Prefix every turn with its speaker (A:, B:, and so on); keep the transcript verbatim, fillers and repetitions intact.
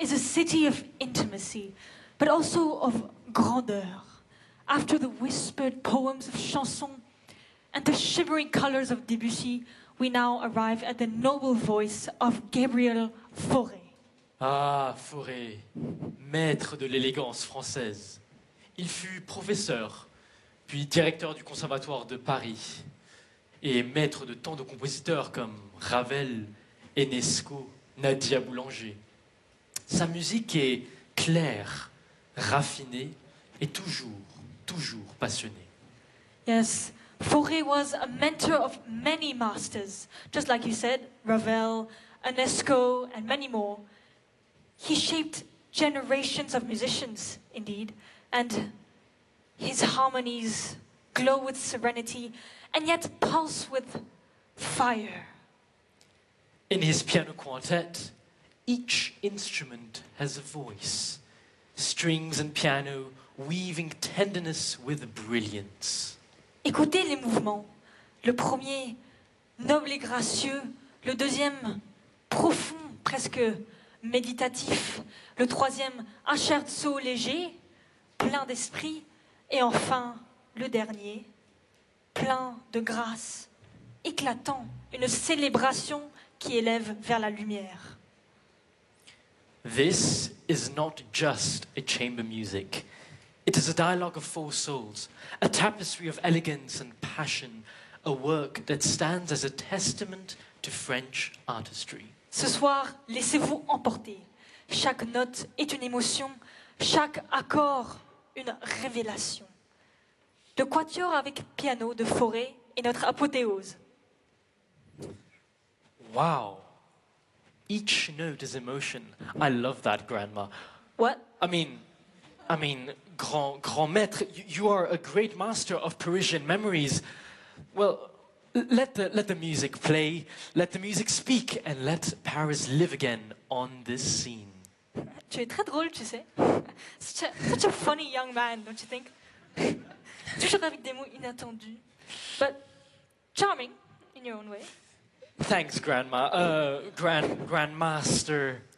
A: is a city of intimacy, but also of grandeur. After the whispered poems of Chanson and the shimmering colors of Debussy, we now arrive at the noble voice of Gabriel Fauré.
B: Ah, Fauré, maître de l'élégance française. Il fut professeur, puis directeur du Conservatoire de Paris, et maître de tant de compositeurs comme Ravel, Enesco, Nadia Boulanger. Sa musique est claire, raffinée et toujours, toujours passionnée.
A: Yes, Fauré was a mentor of many masters, just like you said, Ravel, Enesco, and many more. He shaped generations of musicians, indeed, and his harmonies glow with serenity and yet pulse with fire.
B: In his piano quartet, each instrument has a voice, strings and piano weaving tenderness with brilliance.
A: Écoutez les mouvements. Le premier, noble et gracieux. Le deuxième, profond, presque méditatif. Le troisième, un scherzo léger, plein d'esprit. Et enfin, le dernier, plein de grâce, éclatant, une célébration qui élève vers la lumière.
B: This is not just a chamber music. It is a dialogue of four souls, a tapestry of elegance and passion, a work that stands as a testament to French artistry.
A: Ce soir, laissez-vous emporter. Chaque note est une émotion, chaque accord une révélation. Le quatuor avec piano de Fauré est notre apothéose.
B: Wow. Each note is emotion. I love that, Grandma.
A: What?
B: I mean, I mean, grand, grand maître, you, you are a great master of Parisian memories. Well, let the, let the music play, let the music speak, and let Paris live again on this scene.
A: Tu es très drôle, tu sais. Such a, such a funny young man, don't you think? Toujours avec des mots inattendus. But charming in your own way.
B: Thanks, Grandma. Uh, Grand, Grandmaster.